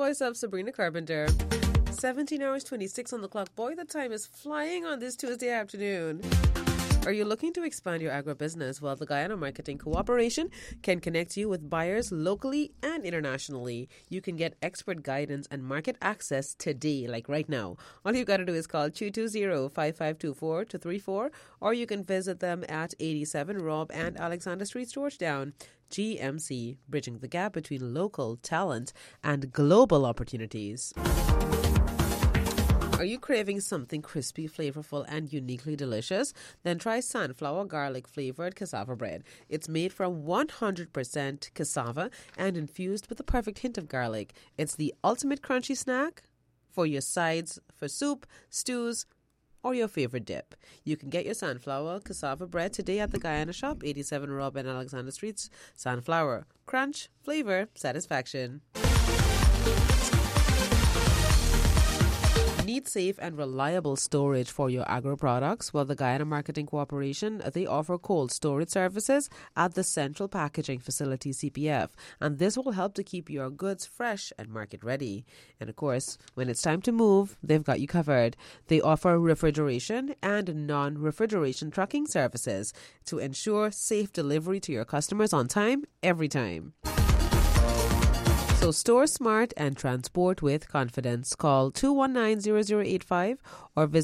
voice of Sabrina Carpenter. 17 hours 26 on the clock. Boy, the time is flying on this Tuesday afternoon. Are you looking to expand your agribusiness? Well, the Guyana Marketing Cooperation can connect you with buyers locally and internationally. You can get expert guidance and market access today, like right now. All you got to do is call 220-5524-234, or you can visit them at 87 Rob and Alexander Street, Georgetown. GMC, bridging the gap between local talent and global opportunities. Are you craving something crispy, flavorful, and uniquely delicious? Then try Sunflower Garlic Flavored Cassava Bread. It's made from 100% cassava and infused with the perfect hint of garlic. It's the ultimate crunchy snack for your sides, for soup, stews, or your favorite dip. You can get your Sunflower Cassava Bread today at the Guyana Shop, 87 Rob and Alexander Streets. Sunflower. Crunch, flavor, satisfaction. Need safe and reliable storage for your agro products? Well, the Guyana Marketing Cooperation, they offer cold storage services at the Central Packaging Facility, CPF, and this will help to keep your goods fresh and market ready. And of course, when it's time to move, they've got you covered. They offer refrigeration and non-refrigeration trucking services to ensure safe delivery to your customers on time, every time. So store smart and transport with confidence. Call 219-0085 or visit